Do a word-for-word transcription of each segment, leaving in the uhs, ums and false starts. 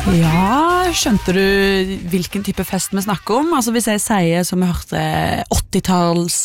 Ja, skjønte du hvilken type fest vi snakker om? Altså hvis jeg sier, som vi hørte, åttitalls,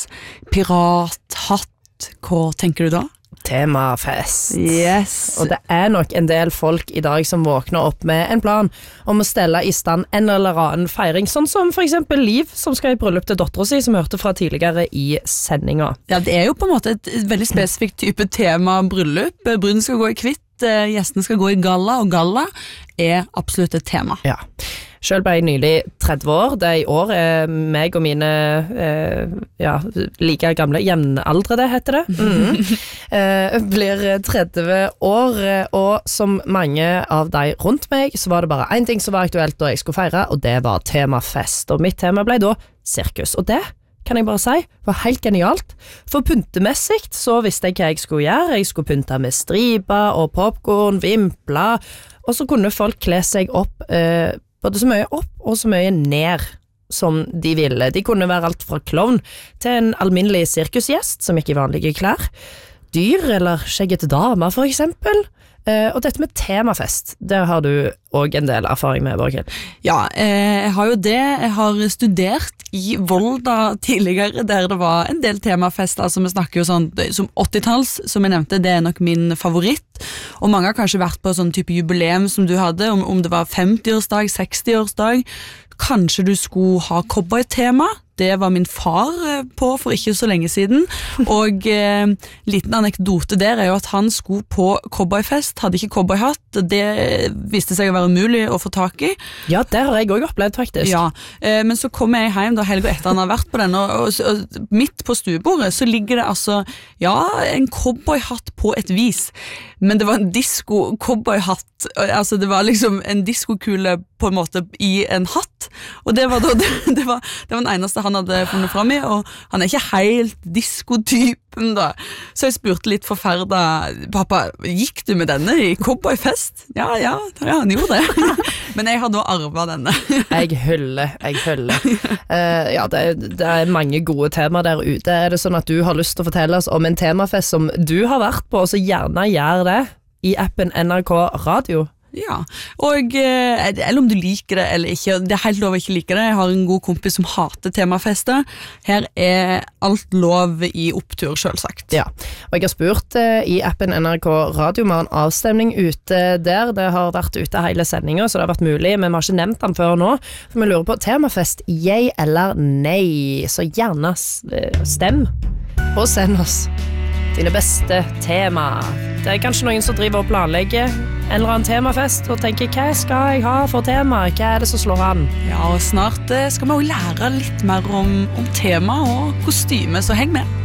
pirat, hatt, hva tenker du da? Temafest. Yes. Og det er nok en del folk i dag som våkner opp med en plan om å stelle i stand en eller annen feiring, sånn som for eksempel Liv, som skal i bryllup til datteren sin, som vi hørte fra tidligere i sendinga. Ja, det er jo på en måte et veldig spesifikt type tema bryllup. Bruden skal gå i kvitt, gjestene skal gå i galla, og galla er absolutt et tema. Ja. Selv ble jeg nylig tretti år, det er i år er meg og mine eh, ja, like gamle jevnaldrende, heter det. Mm. eh, blir tretti år, og som mange av de rundt meg, så var det bare en ting som var aktuelt da jeg skulle feire, og det var temafest. Og mitt tema ble da sirkus, og det kan jeg bare si, var helt genialt. For pyntemessigt så visste jeg hva jeg skulle gjøre. Jeg skulle pynte med striper og popcorn, vimpler, og så kunne folk kle seg opp eh, både så mye opp og så mye ned som de ville. De kunne være alt fra klovn til en alminnelig sirkusgjest som gikk i vanlige klær. Dyr eller skjeggete damer for eksempel. Eh, og dette med temafest, det har du også en del erfaring med, Borghild. Ja, eh, jeg har jo det. Jeg har studert i Volda tidligere, der det var en del temafest. Altså vi snakker jo sånn, som åttitalls, som jeg nevnte, det er nok min favoritt. Og mange har kanskje vært på sånn type jubileum som du hadde, om, om det var femti-årsdag, seksti-årsdag. Kanskje du skulle ha cowboy-tema. Det var min far på for ikke så lenge siden, og eh, liten anekdote der er jo at han skulle på cowboyfest, hadde ikke cowboyhatt, det viste seg å være umulig å få tak i. Ja, det har jeg også opplevd faktisk. Ja, eh, men så kom jeg hjem da helga etter han har vært på den, og, og, og midt på stuebordet så ligger det altså, ja, en cowboyhatt på et vis, men det var en disco cowboyhatt, altså det var liksom en diskokule på en måte i en hatt, og det var da, det, det var, det var den eneste han hadde funnet frem i, og han er ikke helt diskotypen da. Så jeg spurte litt forferda, pappa, gikk du med denne i cowboyfest? Ja, ja, ja, han gjorde det. Men jeg har da arvet denne. Jeg hyller, jeg hyller. Uh, ja, det, det er mange gode temaer der ute. Er det sånn at du har lyst til å fortelle oss om en temafest som du har vært på, og så gjerne gjør det i appen N R K Radio? Ja, og eller om du liker det eller ikke, det er helt lov å ikke like det. Jeg har en god kompis som hater temafester. Her er alt lov i opptur, selvsagt. Ja, og jeg har spurt uh, i appen N R K Radio, vi har en avstemning ute der. Det har vært ute hele sendingen, så det har vært mulig, men vi har ikke nevnt den før nå. Så vi lurer på temafest, yay eller nei? Så gjerne stem, og send oss dine beste tema. Det er kanskje noen som driver og planlegger en eller annen temafest og tenker, hva skal jeg ha for tema? Hva er det som slår an? Ja, og snart skal vi også lære litt mer om, om tema og kostyme, så heng med.